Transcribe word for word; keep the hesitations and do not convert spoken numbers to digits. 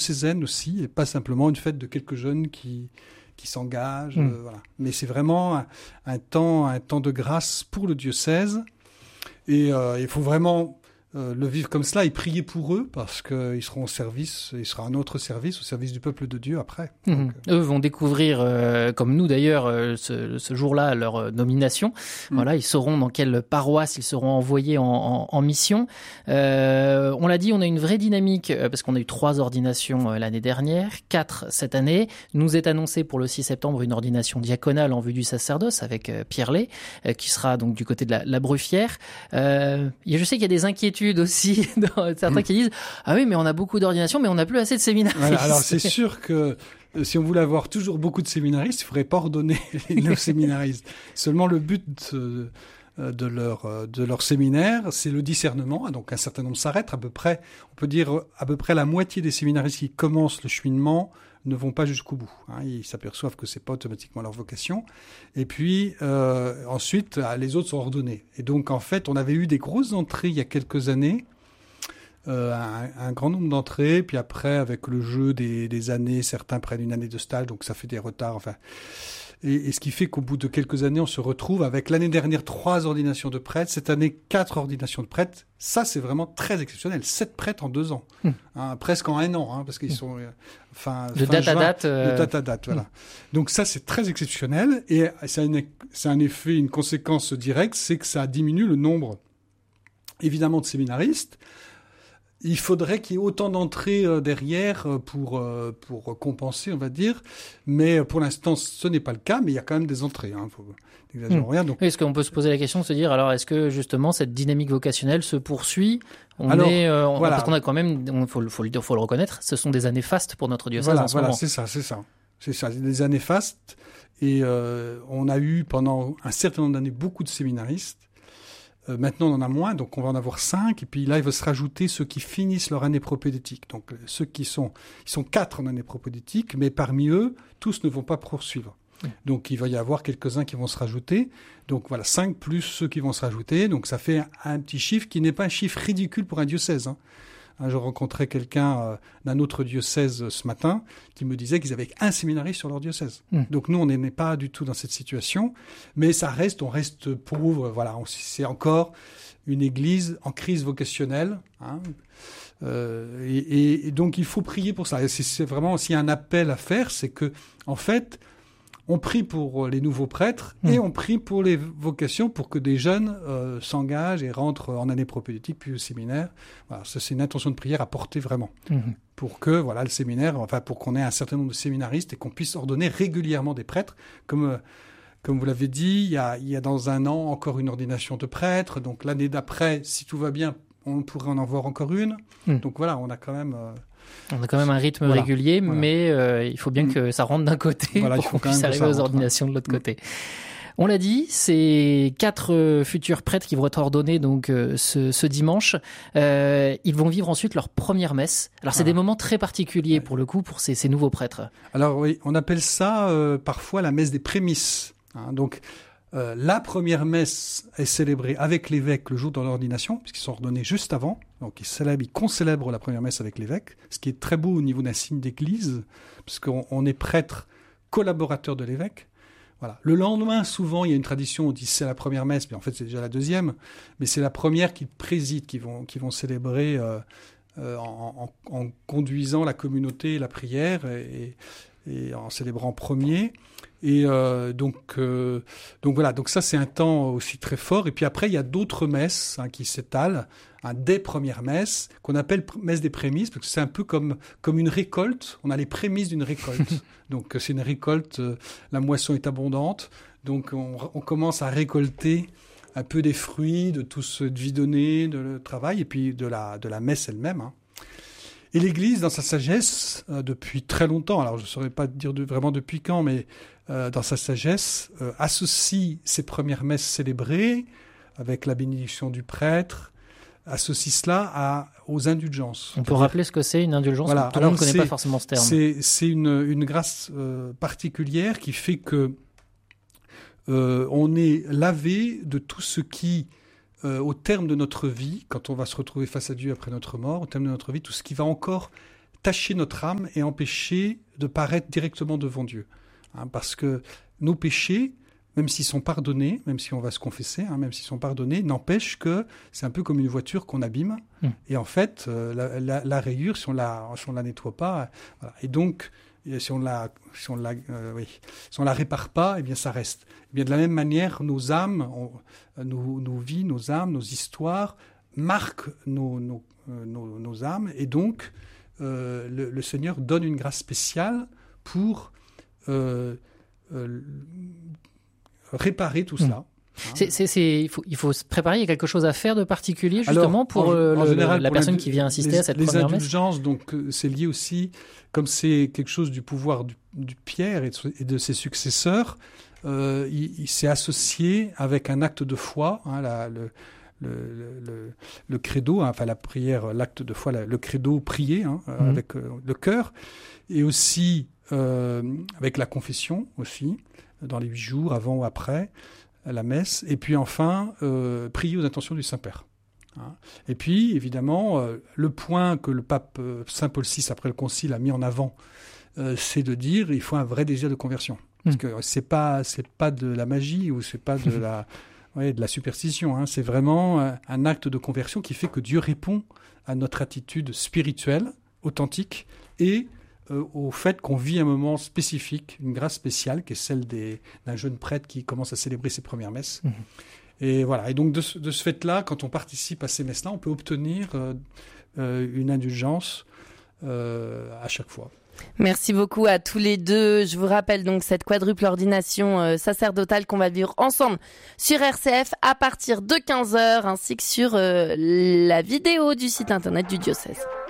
diocésaine aussi, et pas simplement une fête de quelques jeunes qui, qui s'engagent. Mmh. Euh, voilà. Mais c'est vraiment un, un, temps, un temps de grâce pour le diocèse. Et euh, il faut vraiment euh, le vivre comme cela et prier pour eux, parce qu'ils seront au service, il sera un autre service, au service du peuple de Dieu après. Mmh. Donc, euh... Eux vont découvrir, euh, comme nous d'ailleurs, euh, ce, ce jour-là, leur nomination. Mmh. Voilà, ils sauront dans quelle paroisse ils seront envoyés en, en, en mission. Euh, on l'a dit, on a une vraie dynamique, euh, parce qu'on a eu trois ordinations euh, l'année dernière, quatre cette année. Nous est annoncé pour le six septembre une ordination diaconale en vue du sacerdoce avec euh, Pierre Lay, euh, qui sera donc du côté de la, la Bruffière. Euh, je sais qu'il y a des inquiétudes aussi dans certains mmh. qui disent « Ah oui, mais on a beaucoup d'ordinations, mais on n'a plus assez de séminaristes. Voilà, » Alors c'est sûr que si on voulait avoir toujours beaucoup de séminaristes, il ne faudrait pas ordonner nos séminaristes. Seulement le but de, de, leur, de leur séminaire, c'est le discernement. Donc un certain nombre s'arrêtent, à peu près, on peut dire à peu près la moitié des séminaristes qui commencent le cheminement ne vont pas jusqu'au bout. Hein. Ils s'aperçoivent que c'est pas automatiquement leur vocation. Et puis euh, ensuite, les autres sont ordonnés. Et donc en fait, on avait eu des grosses entrées il y a quelques années, euh, un, un grand nombre d'entrées. Puis après, avec le jeu des, des années, certains prennent une année de stage, donc ça fait des retards. Enfin, et, et ce qui fait qu'au bout de quelques années, on se retrouve avec l'année dernière trois ordinations de prêtres, cette année quatre ordinations de prêtres. Ça, c'est vraiment très exceptionnel. Sept prêtres en deux ans, mmh. hein, presque en un an, hein, parce qu'ils sont, euh, enfin, de fin date juin, à date, euh... de date à date, voilà. Mmh. Donc ça, c'est très exceptionnel, et c'est un, c'est un effet, une conséquence directe, c'est que ça diminue le nombre, évidemment, de séminaristes. Il faudrait qu'il y ait autant d'entrées euh, derrière euh, pour, euh, pour compenser, on va dire. Mais pour l'instant, ce n'est pas le cas, mais il y a quand même des entrées. Hein, faut n'exagérer rien. Donc... Oui, est-ce qu'on peut se poser la question de se dire, alors, est-ce que justement cette dynamique vocationnelle se poursuit? On alors, est, euh, on, voilà. Parce qu'on a quand même, il faut, faut, faut, faut le reconnaître, ce sont des années fastes pour notre diocèse voilà, en ce voilà, moment. c'est ça, c'est ça. C'est ça, c'est des années fastes. Et euh, on a eu pendant un certain nombre d'années beaucoup de séminaristes. Euh, maintenant, on en a moins, donc on va en avoir cinq. Et puis là, il va se rajouter ceux qui finissent leur année propédétique. Donc ceux qui sont, ils sont quatre en année propédétique, mais parmi eux, tous ne vont pas poursuivre. Mmh. Donc il va y avoir quelques-uns qui vont se rajouter. Donc voilà, cinq plus ceux qui vont se rajouter. Donc ça fait un, un petit chiffre qui n'est pas un chiffre ridicule pour un diocèse. Hein. Je rencontrais quelqu'un euh, d'un autre diocèse ce matin qui me disait qu'ils avaient un séminariste sur leur diocèse. Mmh. Donc nous, on n'est pas du tout dans cette situation, mais ça reste, on reste pauvre. Voilà, on, c'est encore une église en crise vocationnelle. Hein, euh, et, et donc il faut prier pour ça. Et c'est, c'est vraiment s'il y a un appel à faire, c'est que en fait, on prie pour les nouveaux prêtres mmh. et on prie pour les vocations pour que des jeunes euh, s'engagent et rentrent en année propédétique puis au séminaire. Voilà, ça, c'est une intention de prière à porter vraiment mmh. pour que voilà, le séminaire, enfin pour qu'on ait un certain nombre de séminaristes et qu'on puisse ordonner régulièrement des prêtres. Comme, euh, comme vous l'avez dit, il y, a, il y a dans un an encore une ordination de prêtres. Donc l'année d'après, si tout va bien, on pourrait en avoir encore une. Mmh. Donc voilà, on a quand même... Euh, On a quand même un rythme voilà, régulier, voilà. mais euh, il faut bien mmh. que ça rentre d'un côté voilà, pour qu'on puisse arriver aux ordinations de l'autre mmh. côté. On l'a dit, c'est quatre euh, futurs prêtres qui vont être ordonnés donc euh, ce, ce dimanche. Euh, ils vont vivre ensuite leur première messe. Alors c'est voilà. des moments très particuliers ouais. pour le coup pour ces, ces nouveaux prêtres. Alors oui, on appelle ça euh, parfois la messe des prémices. Hein, donc euh, la première messe est célébrée avec l'évêque le jour de l'ordination, puisqu'ils sont ordonnés juste avant. Donc ils célèbrent, ils concélèbrent la première messe avec l'évêque, ce qui est très beau au niveau d'un signe d'église, puisqu'on on est prêtre collaborateur de l'évêque. Voilà. Le lendemain, souvent, il y a une tradition, on dit c'est la première messe, mais en fait c'est déjà la deuxième, mais c'est la première qu'ils président, qui vont, qui vont célébrer euh, euh, en, en, en conduisant la communauté et la prière et, et en célébrant en premier. Et euh, donc, euh, donc voilà, donc ça c'est un temps aussi très fort. Et puis après, il y a d'autres messes hein, qui s'étalent, hein, des premières messes, qu'on appelle messe des prémices, parce que c'est un peu comme, comme une récolte. On a les prémices d'une récolte. Donc c'est une récolte, euh, la moisson est abondante, donc on, on commence à récolter un peu des fruits de tout ce vie donné, de le travail, et puis de la, de la messe elle-même. Hein. Et l'Église, dans sa sagesse, euh, depuis très longtemps, alors je ne saurais pas dire de, vraiment depuis quand, mais euh, dans sa sagesse, euh, associe ces premières messes célébrées avec la bénédiction du prêtre, associe cela à, aux indulgences. On peut rappeler ce que c'est une indulgence, voilà. Tout le monde ne connaît pas forcément ce terme. C'est, c'est une, une grâce euh, particulière qui fait que euh, on est lavé de tout ce qui... Euh, au terme de notre vie, quand on va se retrouver face à Dieu après notre mort, au terme de notre vie, tout ce qui va encore tacher notre âme et empêcher de paraître directement devant Dieu. Hein, parce que nos péchés, même s'ils sont pardonnés, même si on va se confesser, hein, même s'ils sont pardonnés, n'empêche que c'est un peu comme une voiture qu'on abîme. Mmh. Et en fait, euh, la, la, la rayure, si on la, si on la nettoie pas, voilà. Et donc, si on la, si on la, euh, oui, si on la répare pas, eh bien, ça reste. Eh bien, de la même manière, nos âmes, on, nos, nos vies, nos âmes, nos histoires marquent nos, nos, euh, nos, nos âmes. Et donc, euh, le, le Seigneur donne une grâce spéciale pour euh, euh, réparer tout cela. Mmh. Hein. C'est, c'est, c'est, il, faut, il faut se préparer, il y a quelque chose à faire de particulier justement Alors, pour, en, le, en général, la pour personne qui vient assister les, à cette les première messe. Les indulgences, donc c'est lié aussi, comme c'est quelque chose du pouvoir du, du Pierre et de, et de ses successeurs, euh, il, il s'est associé avec un acte de foi, hein, la, le, le, le, le credo, hein, enfin la prière, l'acte de foi, la, le credo prié hein, mmh. avec euh, le cœur, et aussi euh, avec la confession aussi, dans les huit jours, avant ou après la messe, et puis enfin, euh, prier aux intentions du Saint-Père. Hein. Et puis, évidemment, euh, le point que le pape euh, Saint Paul six, après le concile, a mis en avant, euh, c'est de dire il faut un vrai désir de conversion. Parce mmh. que c'est pas, c'est pas de la magie ou c'est pas de la, ouais, de la superstition. Hein. C'est vraiment euh, un acte de conversion qui fait que Dieu répond à notre attitude spirituelle, authentique, et euh, au fait qu'on vit un moment spécifique, une grâce spéciale, qui est celle des, d'un jeune prêtre qui commence à célébrer ses premières messes. Mmh. Et voilà. Et donc, de ce, de ce fait-là, quand on participe à ces messes-là, on peut obtenir euh, euh, une indulgence euh, à chaque fois. Merci beaucoup à tous les deux. Je vous rappelle donc cette quadruple ordination euh, sacerdotale qu'on va vivre ensemble sur R C F à partir de quinze heures, ainsi que sur euh, la vidéo du site internet du diocèse.